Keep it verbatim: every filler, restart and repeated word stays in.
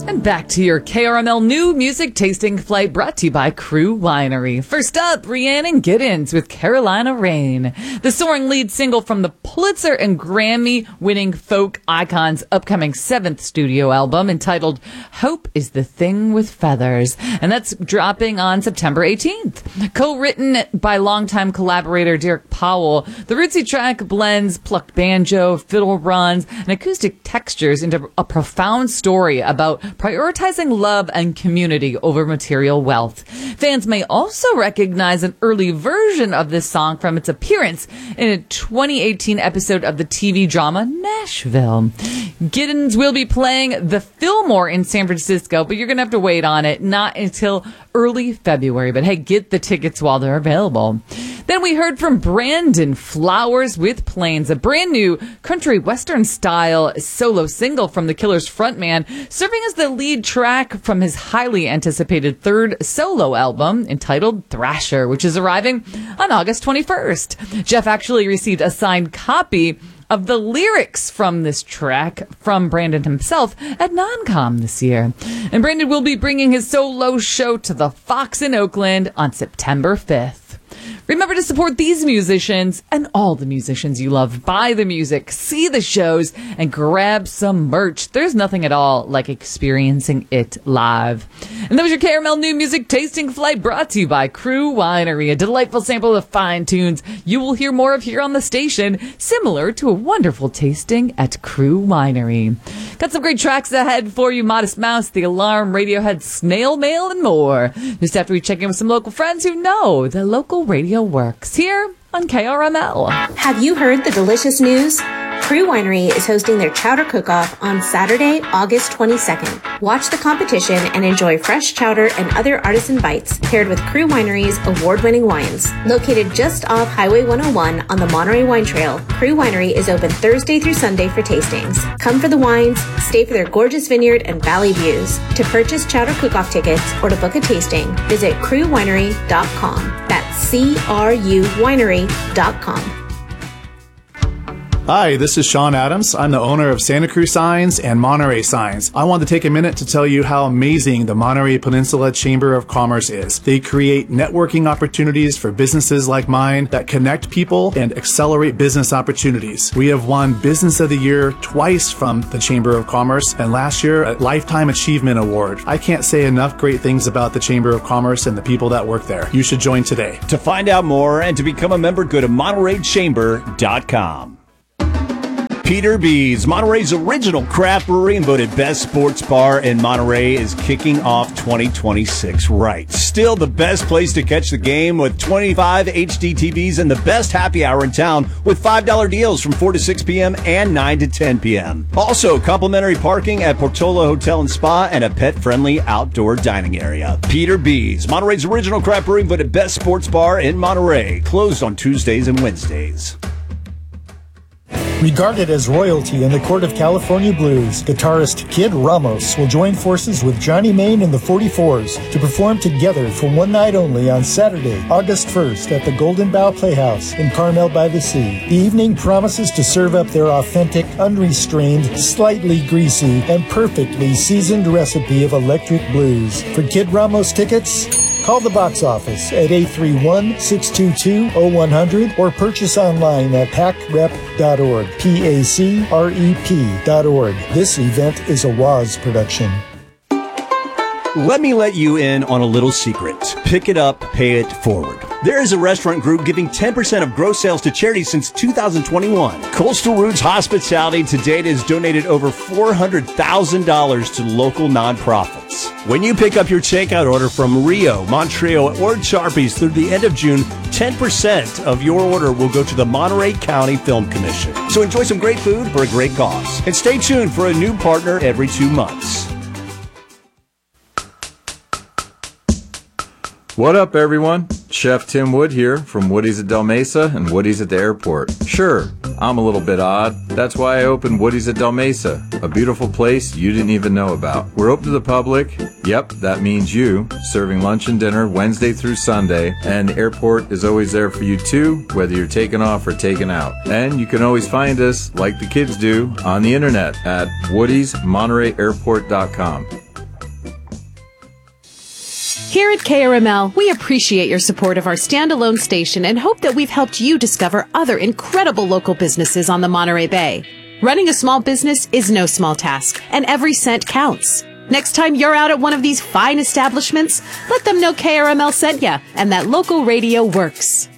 And back to your K R M L new music tasting flight brought to you by Crew Winery. First up, Rhiannon Giddens with Carolina Rain, the soaring lead single from the Pulitzer and Grammy-winning folk icon's upcoming seventh studio album entitled Hope is the Thing with Feathers. And that's dropping on September eighteenth. Co-written by longtime collaborator Derek Powell, the rootsy track blends plucked banjo, fiddle runs, and acoustic textures into a profound story about prioritizing love and community over material wealth. Fans may also recognize an early version of this song from its appearance in a twenty eighteen episode of the T V drama Nashville. Giddens will be playing the Fillmore in San Francisco, but you're going to have to wait on it, not until early February. But hey, get the tickets while they're available. Then we heard from Brandon Flowers with Plains, a brand new country western style solo single from The Killer's frontman, serving as the lead track from his highly anticipated third solo album entitled Thrasher, which is arriving on August twenty-first. Jeff actually received a signed copy of the lyrics from this track from Brandon himself at NonCom this year. And Brandon will be bringing his solo show to the Fox in Oakland on September fifth. Remember to support these musicians and all the musicians you love. Buy the music, see the shows, and grab some merch. There's nothing at all like experiencing it live. And that was your K R M L New Music Tasting Flight brought to you by Crew Winery, a delightful sample of fine tunes you will hear more of here on the station, similar to a wonderful tasting at Crew Winery. Got some great tracks ahead for you: Modest Mouse, The Alarm, Radiohead, Snail Mail, and more. Just after we check in with some local friends who know the local radio works here on K R M L. Have you heard the delicious news? Crew Winery is hosting their chowder cook-off on Saturday, August twenty-second. Watch the competition and enjoy fresh chowder and other artisan bites paired with Crew Winery's award-winning wines. Located just off Highway one oh one on the Monterey Wine Trail, Crew Winery is open Thursday through Sunday for tastings. Come for the wines, stay for their gorgeous vineyard and valley views. To purchase chowder cook-off tickets or to book a tasting, visit crew winery dot com. That's C R U winery dot com. Hi, this is Sean Adams. I'm the owner of Santa Cruz Signs and Monterey Signs. I want to take a minute to tell you how amazing the Monterey Peninsula Chamber of Commerce is. They create networking opportunities for businesses like mine that connect people and accelerate business opportunities. We have won Business of the Year twice from the Chamber of Commerce, and last year a Lifetime Achievement Award. I can't say enough great things about the Chamber of Commerce and the people that work there. You should join today. To find out more and to become a member, go to monterey chamber dot com. Peter B's, Monterey's original craft brewery and voted best sports bar in Monterey, is kicking off twenty twenty-six right. Still the best place to catch the game with twenty-five H D T Vs and the best happy hour in town with five dollar deals from four to six p.m. and nine to ten p.m. Also, complimentary parking at Portola Hotel and Spa and a pet-friendly outdoor dining area. Peter B's, Monterey's original craft brewery and voted best sports bar in Monterey. Closed on Tuesdays and Wednesdays. Regarded as royalty in the court of California blues, guitarist Kid Ramos will join forces with Johnny Main and the forty-fours to perform together for one night only on Saturday, August first at the Golden Bough Playhouse in Carmel by the Sea. The evening promises to serve up their authentic, unrestrained, slightly greasy, and perfectly seasoned recipe of electric blues. For Kid Ramos tickets, call the box office at eight three one, six two two, zero one zero zero or purchase online at pac rep dot org. P A C R E P dot org. This event is a W A Z production. Let me let you in on a little secret. Pick it up, pay it forward. There is a restaurant group giving ten percent of gross sales to charity since two thousand twenty-one. Coastal Roots Hospitality to date has donated over four hundred thousand dollars to local nonprofits. When you pick up your takeout order from Rio, Montreal, or Charpies through the end of June, ten percent of your order will go to the Monterey County Film Commission. So enjoy some great food for a great cause. And stay tuned for a new partner every two months. What up, everyone? Chef Tim Wood here from Woody's at Del Mesa and Woody's at the airport. Sure, I'm a little bit odd. That's why I opened Woody's at Del Mesa, a beautiful place you didn't even know about. We're open to the public. Yep, that means you, serving lunch and dinner Wednesday through Sunday, and the airport is always there for you too, whether you're taking off or taking out. And you can always find us, like the kids do, on the internet at woodys monterey airport dot com. Here at K R M L, we appreciate your support of our standalone station and hope that we've helped you discover other incredible local businesses on the Monterey Bay. Running a small business is no small task, and every cent counts. Next time you're out at one of these fine establishments, let them know K R M L sent ya and that local radio works.